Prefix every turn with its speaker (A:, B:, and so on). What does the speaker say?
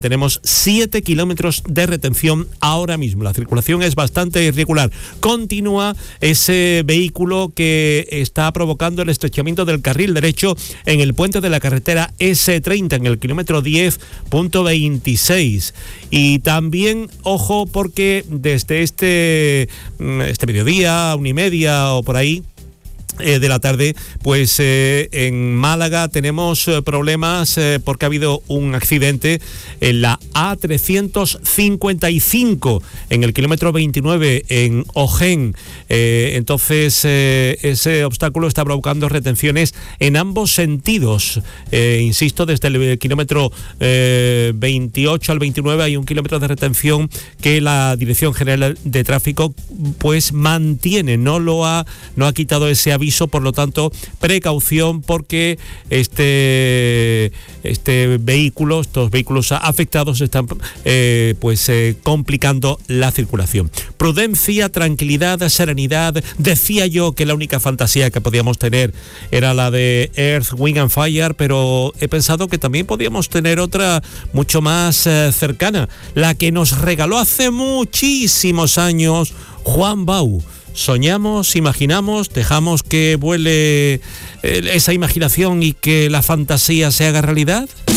A: Tenemos 7 kilómetros de retención ahora mismo. La circulación es bastante irregular. Continúa ese vehículo que está provocando el estrechamiento del carril derecho en el puente de la carretera S30, en el kilómetro 10.26. Y también, ojo, porque desde este mediodía, 1:30 o por ahí, de la tarde, pues en Málaga tenemos problemas porque ha habido un accidente en la A355 en el kilómetro 29 en Ojén. Entonces ese obstáculo está provocando retenciones en ambos sentidos. Insisto, desde el kilómetro 28 al 29 hay un kilómetro de retención que la Dirección General de Tráfico pues mantiene, no ha quitado ese aviso. Por lo tanto, precaución, porque estos vehículos afectados están complicando la circulación. Prudencia, tranquilidad, serenidad. Decía yo que la única fantasía que podíamos tener era la de Earth, Wind and Fire, pero he pensado que también podíamos tener otra mucho más cercana, la que nos regaló hace muchísimos años Juan Bau. Soñamos, imaginamos, dejamos que vuele esa imaginación y que la fantasía se haga realidad.